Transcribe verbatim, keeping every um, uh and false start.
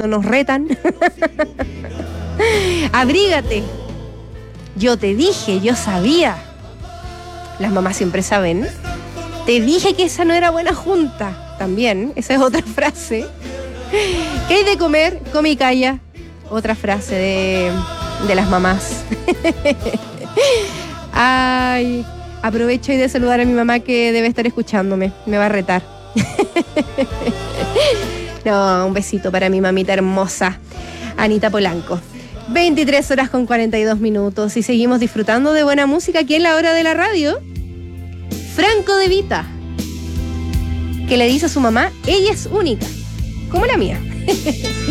cuando nos retan. Abrígate. Yo te dije, yo sabía. Las mamás siempre saben. Te dije que esa no era buena junta. También, esa es otra frase. ¿Qué hay de comer? Come y calla. Otra frase de, de las mamás. Ay, aprovecho y de saludar a mi mamá que debe estar escuchándome. Me va a retar. No, un besito para mi mamita hermosa, Anita Polanco. veintitrés horas con cuarenta y dos minutos y seguimos disfrutando de buena música aquí en la hora de la radio. Franco De Vita, que le dice a su mamá, ella es única, como la mía.